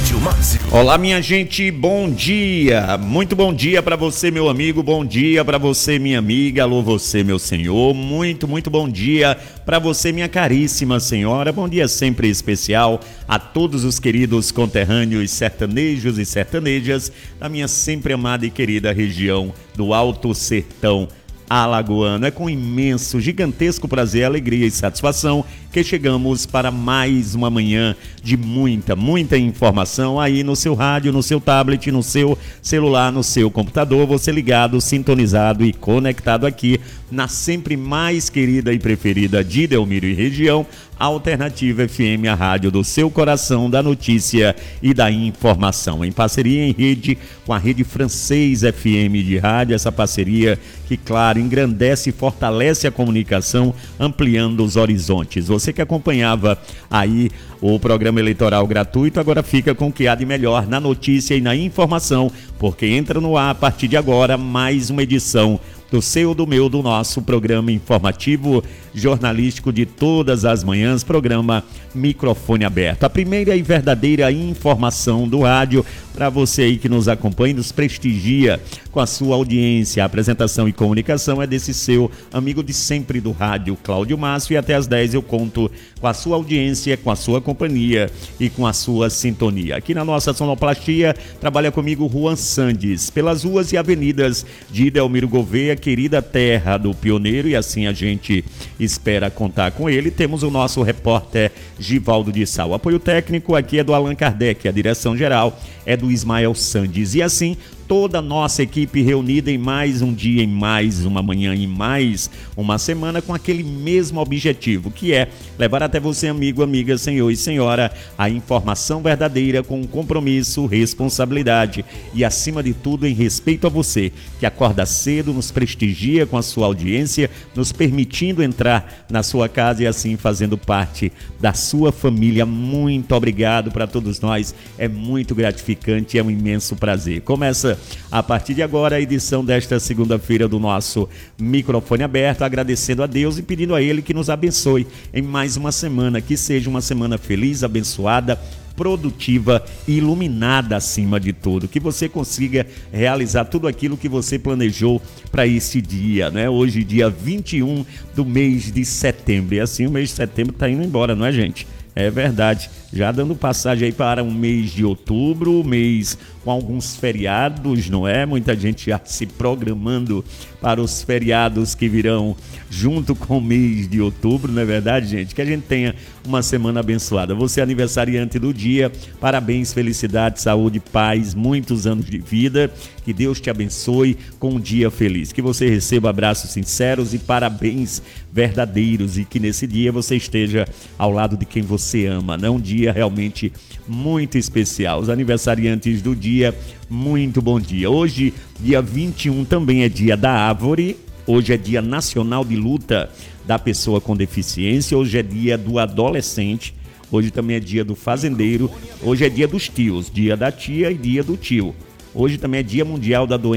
Cláudio Márcio. Olá, minha gente, bom dia. Muito bom dia para você, meu amigo. Bom dia para você, minha amiga. Alô, você, meu senhor. Muito bom dia para você, minha caríssima senhora. Bom dia sempre especial a todos os queridos conterrâneos sertanejos e sertanejas da minha sempre amada e querida região do Alto Sertão alagoano. É com imenso, gigantesco prazer, alegria e satisfação que chegamos para mais uma manhã de muita informação aí no seu rádio, no seu tablet, no seu celular, no seu computador, você ligado, sintonizado e conectado aqui na sempre mais querida e preferida de Delmiro e região, Alternativa FM, a rádio do seu coração, da notícia e da informação, em parceria em rede com a Rede Francês FM de rádio, essa parceria que, claro, engrandece e fortalece a comunicação, ampliando os horizontes. Você que acompanhava aí o programa eleitoral gratuito, agora fica com o que há de melhor na notícia e na informação, porque entra no ar a partir de agora mais uma edição do seu, do meu, do nosso programa informativo jornalístico de todas as manhãs, programa Microfone Aberto. A primeira e verdadeira informação do rádio para você aí que nos acompanha, nos prestigia com a sua audiência. A apresentação e comunicação é desse seu amigo de sempre do rádio, Cláudio Márcio, e até às 10 eu conto com a sua audiência, com a sua companhia e com a sua sintonia. Aqui na nossa sonoplastia trabalha comigo Juan Sandes, pelas ruas e avenidas de Delmiro Gouveia, querida terra do pioneiro, e assim a gente espera contar com ele. Temos o nosso repórter Givaldo de Sá. O apoio técnico aqui é do Allan Kardec, a direção geral é do Ismael Sandes. E assim, toda a nossa equipe reunida em mais um dia, em mais uma manhã, em mais uma semana, com aquele mesmo objetivo, que é levar até você, amigo, amiga, senhor e senhora, a informação verdadeira com compromisso, responsabilidade e, acima de tudo, em respeito a você, que acorda cedo, nos prestigia com a sua audiência, nos permitindo entrar na sua casa e assim fazendo parte da sua família. Muito obrigado para todos nós, é muito gratificante, é um imenso prazer. Começa a partir de agora a edição desta segunda-feira do nosso Microfone Aberto, agradecendo a Deus e pedindo a Ele que nos abençoe em mais uma semana, que seja uma semana feliz, abençoada, produtiva e iluminada acima de tudo, que você consiga realizar tudo aquilo que você planejou para esse dia, né? Hoje, dia 21 do mês de setembro, e assim o mês de setembro está indo embora, não é, gente? É verdade, já dando passagem aí para um mês de outubro, mês com alguns feriados, não é? Muita gente já se programando para os feriados que virão junto com o mês de outubro, não é verdade, gente? Que a gente tenha uma semana abençoada. Você é aniversariante do dia, parabéns, felicidade, saúde, paz, muitos anos de vida, que Deus te abençoe com um dia feliz, que você receba abraços sinceros e parabéns verdadeiros, e que nesse dia você esteja ao lado de quem você ama, né? Um dia realmente muito especial. Os aniversariantes do dia, muito bom dia. Hoje, dia 21, também é dia da árvore. Hoje é dia nacional de luta da pessoa com deficiência. Hoje é dia do adolescente. Hoje também é dia do fazendeiro. Hoje é dia dos tios, dia da tia e dia do tio. Hoje também é dia mundial da doença